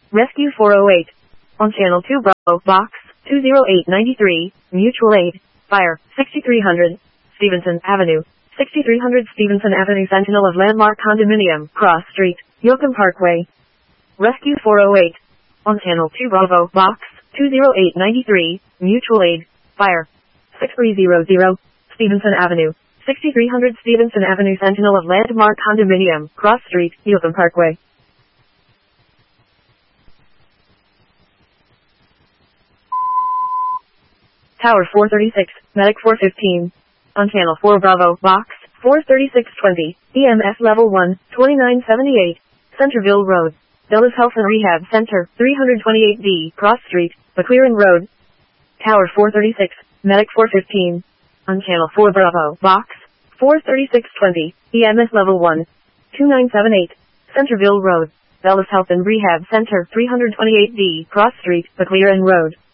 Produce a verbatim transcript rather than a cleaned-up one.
Rescue four oh eight. On Channel two Bravo, Box two oh eight nine three, Mutual Aid. Fire, sixty-three hundred, Stevenson Avenue. sixty-three hundred Stevenson Avenue, Sentinel of Landmark Condominium, Cross Street, Yoakum Parkway. Rescue four oh eight. On Channel two Bravo, Box two oh eight nine three, Mutual Aid. Fire, sixty-three hundred, Stevenson Avenue. sixty-three hundred Stevenson Avenue, Sentinel of Landmark Condominium, Cross Street, Yoakum Parkway. Tower four thirty-six, Medic four fifteen. On Channel four Bravo, Box four thirty-six twenty, E M S Level one, twenty-nine seventy-eight, Centerville Road. Dulles Health and Rehab Center, three twenty-eight D, Cross Street, McLearen Road. Tower four thirty-six, Medic four fifteen. On Channel four Bravo, Box four thirty-six twenty, E M S Level one, twenty-nine seventy-eight, Centerville Road. Dulles Health and Rehab Center, three twenty-eight D, Cross Street, McLearen Road.